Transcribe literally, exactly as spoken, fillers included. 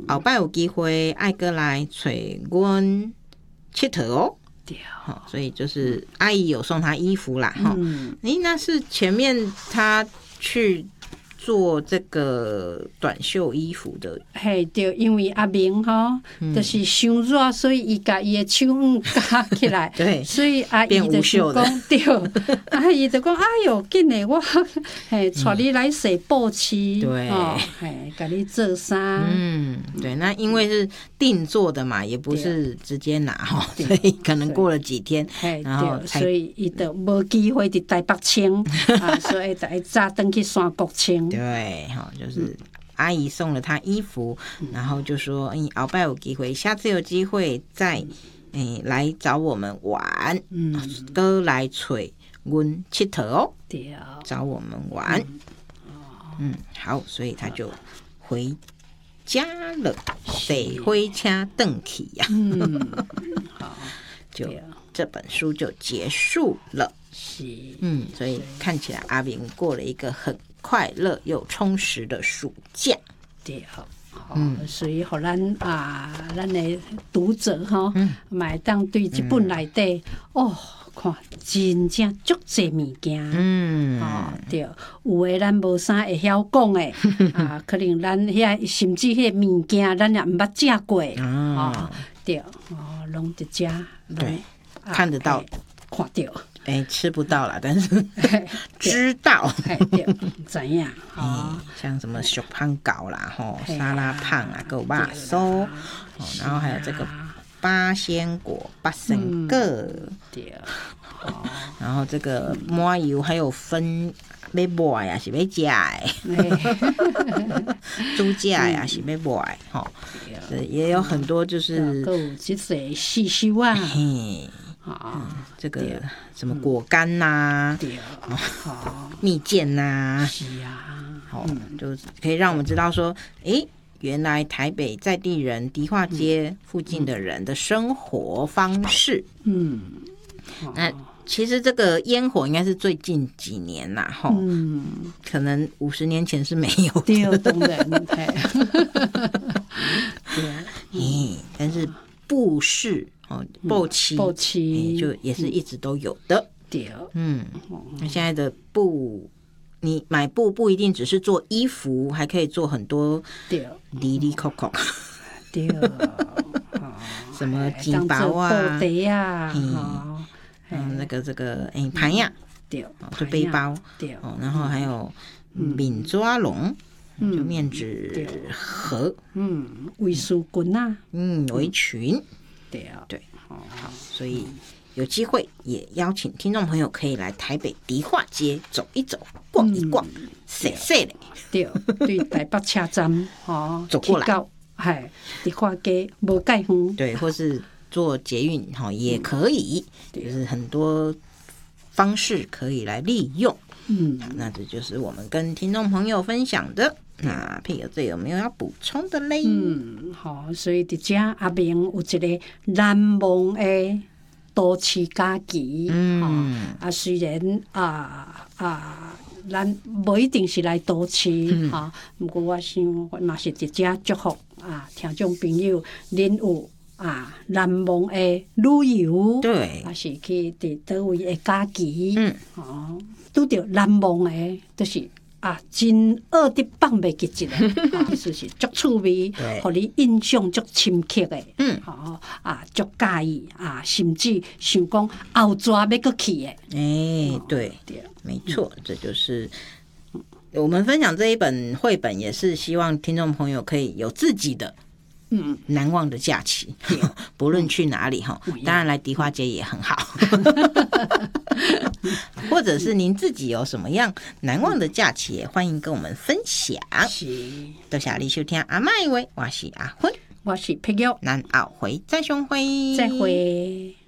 后摆有机会爱过来找阮佚佗哦。 对， 所以就是阿姨有送他衣服啦，哈、 嗯， 诶，那是前面他去做这个短袖衣服的， 嘿，对，因为阿明吼， 嗯、 就是伤热，所以伊甲伊的手腕夹起来， 对， 所以阿姨就想讲对，阿姨就讲哎哟，紧诶，我嘿带你来洗布漆， 对， 哦，嘿，甲你做衫， 嗯，对，那因为是定做的嘛，也不是直接拿哈，所以可能过了几天，然后才， 所以伊就无机会伫台北穿啊，所以得早登去山国穿。 对，哈，就是阿姨送了他衣服，嗯、然后就说：“你后摆有机会，下次有机会再诶、欸、来找我们玩，嗯，哥来找阮佚佗哦， 对， 找我们玩，嗯，嗯好，所以他就回家了，得回家邓起呀，嗯，好，就这本书就结束了， 是， 嗯，所以看起来阿明过了一个很快乐又充实的暑假， 对，嗯，所以互咱啊，咱的读者吼，买当对这本内底、嗯、哦，看真正足侪物件，嗯，哦，对，有诶咱无啥会晓讲诶，啊，可能咱遐甚至迄物件咱也毋捌食过，哦，对，哦，拢伫遮， 对，啊、看得到， 看到。 哎，吃不到啦，但是知道， 怎样？ 哎，像什么小胖糕啦，吼，沙拉胖啊，够巴酥，然后还有这个八仙果、八神果，对，然后这个麻油还有分要买呀，是要食的，猪架呀是要买，吼，也有很多就是够即些细细啊。 啊、嗯，这个什么果干呐、啊，哦、蜜饯呐， 是啊， 好、嗯，就可以让我们知道说，哎，原来台北在地人迪化街附近的人的生活方式，嗯，那其实这个烟火应该是最近几年呐，哈，嗯，可能五十年前是没有的， 对，当然， 对，嗯，但是布饰。哦，布漆， 布漆、 欸、就也是一直都有的。 对， 嗯，那现在的布，你买布不一定只是做衣服，还可以做很多对， 哩哩扣扣， 对， 什么金包啊、 布袋啊， 嗯，那个这个哎盘呀， 对， 就背包， 对， 哦，然后还有面抓龙。就面纸盒， 嗯，卫书裙啊， 嗯，围裙。 对啊， 对，好，所以有机会也邀请听众朋友可以来台北迪化街走一走、逛一逛，洗洗嘞。 对，对，台北车站哦， 走过来， 嗨，迪化街无介远， 对，或是坐捷运哈也可以，就是很多方式可以来利用。嗯，那这就是我们跟听众朋友分享的。那譬如这有没有要补充的嘞？ 嗯，好，所以伫遮阿明有一个难忘的都市假期，嗯，哦、啊，虽然啊啊，咱无一定是来都市，嗯、哈，不过我想我嘛是伫遮祝福啊，听众朋友，恁有啊难忘的旅游， 对， 还是去伫倒位的假期，嗯，哦，拄着难忘的，就是啊，真恶的放袂记一个，意思是足趣味，互你印象足深刻的，嗯，好啊，足介意啊，甚至想讲后抓要搁去的， 哎，对，对，没错，这就是我们分享这一本绘本，也是希望听众朋友可以有自己的。嗯，难忘的假期，不论去哪里哈，当然来迪化街也很好，或者是您自己有什么样难忘的假期，也欢迎跟我们分享。 是， 多谢你收听阿嬷的话，我是阿芬， 我是佩玉， 咱后回再相会， 再会。